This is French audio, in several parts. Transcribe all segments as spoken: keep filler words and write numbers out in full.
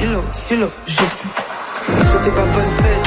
silo, silo, je suis. Souhaitez pas bonne fête.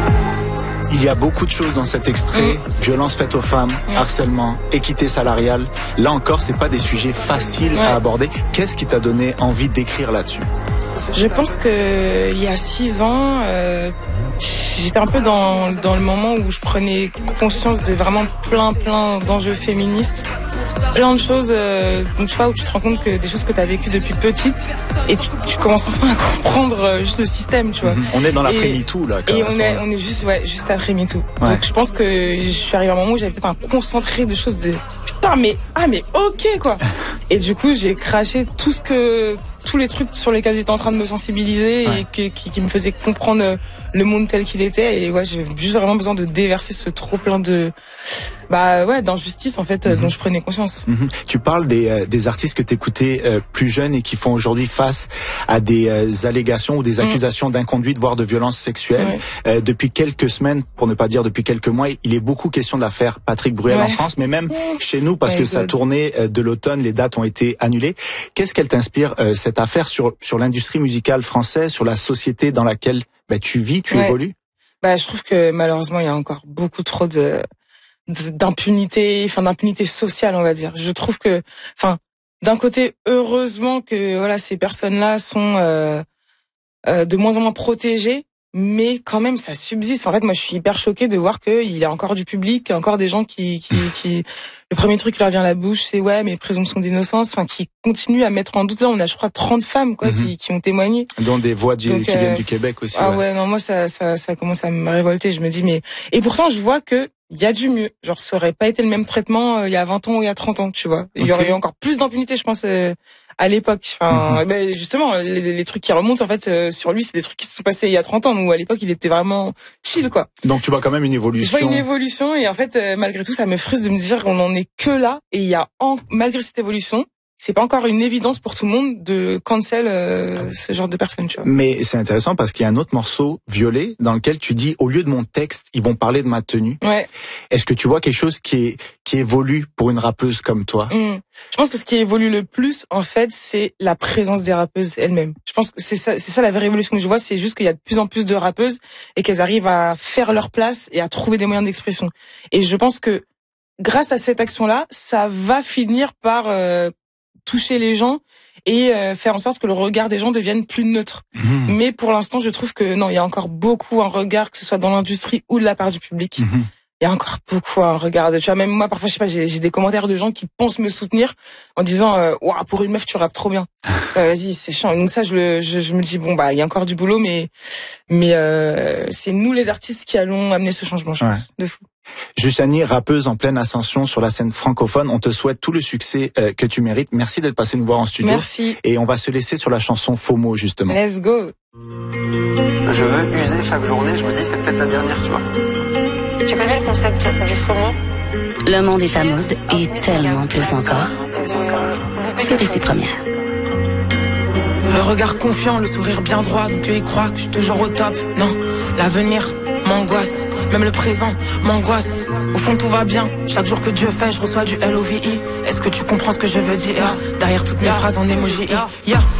Il y a beaucoup de choses dans cet extrait. Mmh. Violence faite aux femmes, mmh. harcèlement, équité salariale. Là encore, c'est pas des sujets faciles ouais. à aborder. Qu'est-ce qui t'a donné envie d'écrire là-dessus? Je pense que il y a six ans, euh, j'étais un peu dans, dans le moment où je prenais conscience de vraiment plein, plein d'enjeux féministes. Plein de choses, euh, donc tu vois, où tu te rends compte que des choses que tu as vécues depuis petite et tu, tu commences enfin à comprendre euh, juste le système, tu vois. Mmh. On est dans l'après-MeToo, là. Et on est, on est juste, ouais, juste après MeToo. Ouais. Donc je pense que je suis arrivée à un moment où j'avais peut-être un concentré de choses de putain, mais, ah, mais ok, quoi. Et du coup, j'ai craché tout ce que, tous les trucs sur lesquels j'étais en train de me sensibiliser ouais. et que, qui, qui me faisaient comprendre le monde tel qu'il était. Et ouais, j'ai juste vraiment besoin de déverser ce trop plein de, bah ouais, d'injustice en fait, mm-hmm. dont je prenais conscience. Mm-hmm. Tu parles des, euh, des artistes que t'écoutais euh, plus jeunes et qui font aujourd'hui face à des euh, allégations ou des accusations mm. d'inconduite, voire de violence sexuelle. Ouais. Euh, depuis quelques semaines, pour ne pas dire depuis quelques mois, il est beaucoup question de l'affaire Patrick Bruel ouais. en France, mais même chez nous, parce ouais, que sa tournée euh, de l'automne, les dates ont été annulées. Qu'est-ce qu'elle t'inspire euh, cette affaire sur sur l'industrie musicale française, sur la société dans laquelle bah, tu vis, tu ouais. évolues? Bah, je trouve que malheureusement, il y a encore beaucoup trop de d'impunité, enfin d'impunité sociale, on va dire. Je trouve que, enfin, d'un côté, heureusement que voilà, ces personnes-là sont euh, euh, de moins en moins protégées, mais quand même, ça subsiste. En fait, moi, je suis hyper choquée de voir qu'il y a encore du public, encore des gens qui, qui, qui, le premier truc qui leur vient à la bouche, c'est ouais, mais présomption d'innocence, enfin, qui continuent à mettre en doute. Là, on a, je crois, trente femmes, quoi, mm-hmm. qui, qui ont témoigné. Dont des voix du, Donc, qui euh, viennent du Québec aussi. Ah ouais, ouais non, moi, ça, ça, ça commence à me révolter. Je me dis, mais, et pourtant, je vois que il y a du mieux. Genre, ça aurait pas été le même traitement euh, il y a vingt ans ou il y a trente ans, tu vois. Il okay. y aurait eu encore plus d'impunité, je pense, euh, à l'époque. Enfin, mm-hmm. ben, justement, les, les trucs qui remontent, en fait, euh, sur lui, c'est des trucs qui se sont passés il y a trente ans. Où à l'époque, il était vraiment chill, quoi. Donc, tu vois quand même une évolution. Je vois une évolution et en fait, euh, malgré tout, ça me frustre de me dire qu'on en est que là. Et il y a, en, malgré cette évolution, c'est pas encore une évidence pour tout le monde de cancel euh, ce genre de personnes, tu vois. Mais c'est intéressant parce qu'il y a un autre morceau, Violet, dans lequel tu dis, au lieu de mon texte, ils vont parler de ma tenue. Ouais. Est-ce que tu vois quelque chose qui est qui évolue pour une rappeuse comme toi? Mmh. Je pense que ce qui évolue le plus, en fait, c'est la présence des rappeuses elles-mêmes. Je pense que c'est ça, c'est ça la vraie évolution que je vois, c'est juste qu'il y a de plus en plus de rappeuses et qu'elles arrivent à faire leur place et à trouver des moyens d'expression. Et je pense que grâce à cette action-là, ça va finir par euh, toucher les gens et euh, faire en sorte que le regard des gens devienne plus neutre. Mmh. Mais pour l'instant, je trouve que non, il y a encore beaucoup un regard, que ce soit dans l'industrie ou de la part du public. Mmh. Il y a encore beaucoup un regard. Tu vois, même moi, parfois, je sais pas, j'ai, j'ai des commentaires de gens qui pensent me soutenir en disant, euh, waouh, pour une meuf, tu rappes trop bien. euh, vas-y, c'est chiant. Donc ça, je le, je, je me dis bon bah, il y a encore du boulot, mais, mais euh, c'est nous les artistes qui allons amener ce changement, je ouais. pense, de fou. Justanie, rappeuse en pleine ascension sur la scène francophone, on te souhaite tout le succès euh, que tu mérites. Merci d'être passé nous voir en studio. Merci. Et on va se laisser sur la chanson FOMO, justement. Let's go. Je veux user chaque journée, je me dis c'est peut-être la dernière, tu vois. Tu connais le concept du FOMO? Le monde est à mode et tellement plus encore. Série première. Le regard confiant, le sourire bien droit, donc tu y crois que je suis toujours au top. Non, l'avenir m'angoisse. Même le présent m'angoisse. Au fond tout va bien. Chaque jour que Dieu fait, je reçois du L O V I. Est-ce que tu comprends ce que je veux dire? Derrière toutes mes phrases en emoji. Yeah.